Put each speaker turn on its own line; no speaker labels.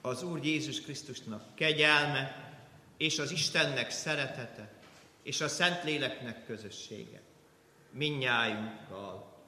Az Úr Jézus Krisztusnak kegyelme, és az Istennek szeretete, és a Szentléleknek közössége mindnyájunkkal